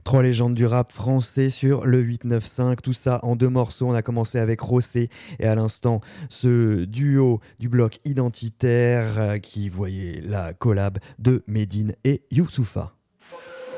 Trois légendes du rap français sur le 895, tout ça en deux morceaux. On a commencé avec Rossé et à l'instant ce duo du bloc identitaire qui voyait la collab de Medine et Youssoupha.